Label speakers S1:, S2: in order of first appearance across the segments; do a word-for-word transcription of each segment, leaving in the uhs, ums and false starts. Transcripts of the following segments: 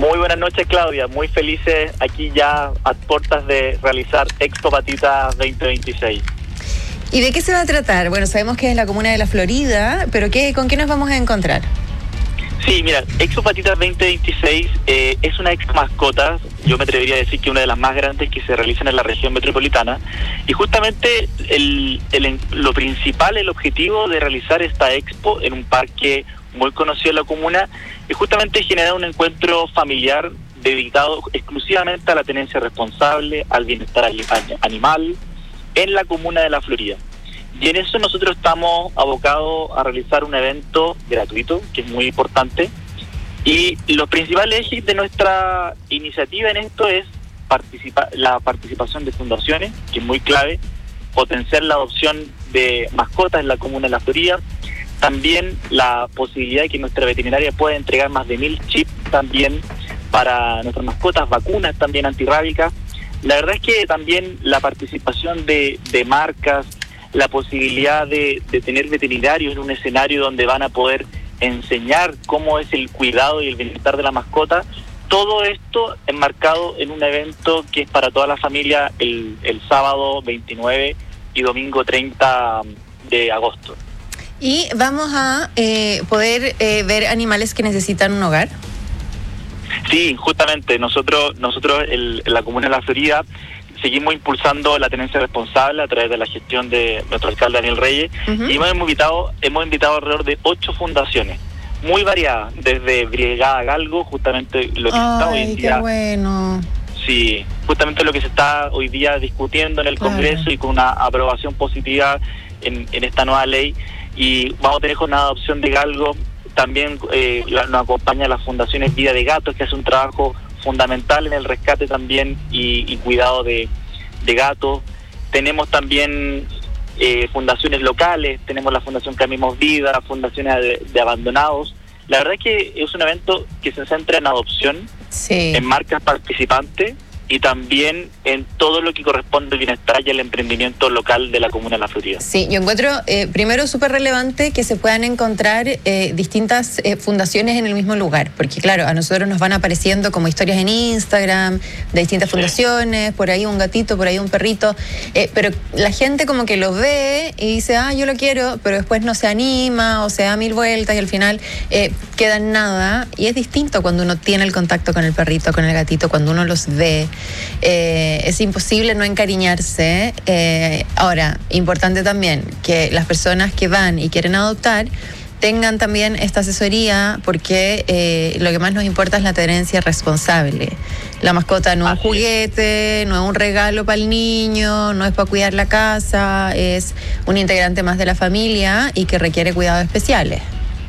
S1: Muy buenas noches, Claudia. Muy felices aquí ya a puertas de realizar Expo Patitas veinte veintiséis.
S2: ¿Y de qué se va a tratar? Bueno, sabemos que es la comuna de La Florida, pero ¿qué, ¿con qué nos vamos a encontrar?
S1: Sí, mira, Expo Patitas veinte veintiséis eh, es una expo mascotas, yo me atrevería a decir que una de las más grandes que se realizan en la región metropolitana, y justamente el, el, lo principal, el objetivo de realizar esta expo en un parque muy conocido en la comuna, es justamente generar un encuentro familiar dedicado exclusivamente a la tenencia responsable, al bienestar animal en la comuna de La Florida. Y en eso nosotros estamos abocados a realizar un evento gratuito, que es muy importante. Y los principales ejes de nuestra iniciativa en esto es participa la participación de fundaciones, que es muy clave, potenciar la adopción de mascotas en la comuna de La Florida, también la posibilidad de que nuestra veterinaria pueda entregar más de mil chips también para nuestras mascotas, vacunas también antirrábicas. La verdad es que también la participación de, de marcas, la posibilidad de, de tener veterinarios en un escenario donde van a poder enseñar cómo es el cuidado y el bienestar de la mascota, todo esto enmarcado en un evento que es para toda la familia el, el sábado veintinueve y domingo treinta de agosto.
S2: ¿Y vamos a eh, poder eh, ver animales que necesitan un hogar?
S1: Sí, justamente nosotros, nosotros el, en la comuna de La Florida seguimos impulsando la tenencia responsable a través de la gestión de nuestro alcalde Daniel Reyes, uh-huh. y hemos invitado, hemos invitado alrededor de ocho fundaciones, muy variadas, desde Brigada Galgo, justamente lo que
S2: Ay,
S1: está hoy en día.
S2: Qué bueno.
S1: Sí, justamente lo que se está hoy día discutiendo en el claro. Congreso y con una aprobación positiva en, en esta nueva ley. Y vamos a tener jornada de adopción de galgo. También eh, nos acompaña las fundaciones Vida de Gatos, que hace un trabajo fundamental en el rescate también y, y cuidado de, de gatos. Tenemos también eh, fundaciones locales, tenemos la Fundación Camimos Vida, fundaciones de, de abandonados. La verdad es que es un evento que se centra en adopción, sí. en marcas participantes y también en todo lo que corresponde al bienestar y al emprendimiento local de la comuna de La Florida.
S2: Sí, yo encuentro eh, primero súper relevante que se puedan encontrar eh, distintas eh, fundaciones en el mismo lugar, porque claro, a nosotros nos van apareciendo como historias en Instagram de distintas sí. fundaciones, por ahí un gatito, por ahí un perrito, eh, pero la gente como que lo ve y dice, ah, yo lo quiero, pero después no se anima o se da mil vueltas y al final eh, queda en nada, y es distinto cuando uno tiene el contacto con el perrito, con el gatito, cuando uno los ve. Eh, es imposible no encariñarse. Eh, ahora, importante también que las personas que van y quieren adoptar tengan también esta asesoría, porque eh, lo que más nos importa es la tenencia responsable. La mascota no es un juguete, no es un regalo para el niño, no es para cuidar la casa, es un integrante más de la familia y que requiere cuidados especiales.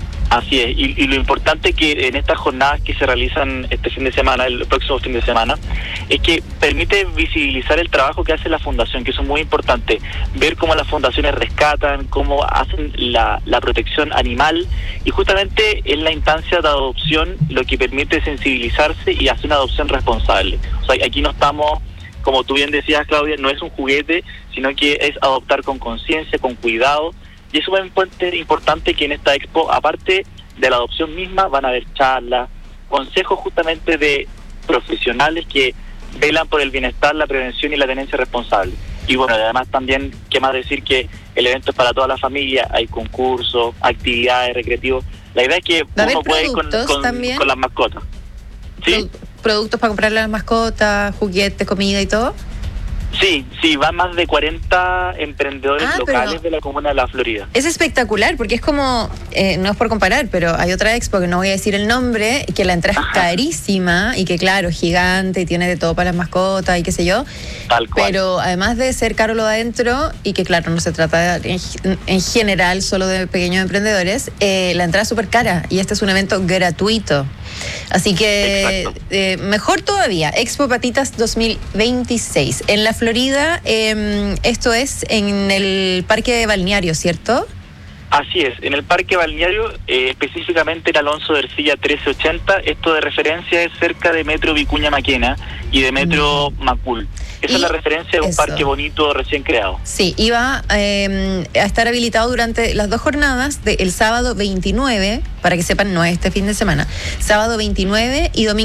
S1: Así es, y, y lo importante que en estas jornadas que se realizan este fin de semana, el próximo fin de semana, es que permite visibilizar el trabajo que hace la fundación, que eso es muy importante, ver cómo las fundaciones rescatan, cómo hacen la, la protección animal, y justamente es la instancia de adopción lo que permite sensibilizarse y hacer una adopción responsable. O sea, aquí no estamos, como tú bien decías, Claudia, no es un juguete, sino que es adoptar con conciencia, con cuidado. Y es súper importante que en esta expo, aparte de la adopción misma, van a haber charlas, consejos justamente de profesionales que velan por el bienestar, la prevención y la tenencia responsable. Y bueno, además también, qué más decir que el evento es para toda la familia, hay concursos, actividades, recreativos. La idea es que uno puede ir con, con, con las mascotas. ¿Sí?
S2: ¿Productos para comprarle a las mascotas, juguetes, comida y todo?
S1: Sí, sí, van más de cuarenta emprendedores ah, locales de la comuna de La Florida.
S2: Es espectacular, porque es como, eh, no es por comparar, pero hay otra expo que no voy a decir el nombre, que la entrada es carísima y que claro, es gigante y tiene de todo para las mascotas y qué sé yo.
S1: Tal cual.
S2: Pero además de ser caro lo de adentro, y que claro, no se trata de, en, en general solo de pequeños emprendedores, eh, la entrada es súper cara y este es un evento gratuito. Así que eh, mejor todavía, Expo Patitas dos mil veintiséis en La Florida. Eh, esto es en el Parque Balneario, ¿cierto?
S1: Así es, en el Parque Balneario, eh, específicamente en Alonso de Ercilla trece ochenta. Esto de referencia es cerca de Metro Vicuña Maquena y de Metro mm. Macul. Esa es la referencia de un eso. parque bonito recién creado.
S2: Sí, iba eh, a estar habilitado durante las dos jornadas del sábado veintinueve, para que sepan, no es este fin de semana, sábado veintinueve y domingo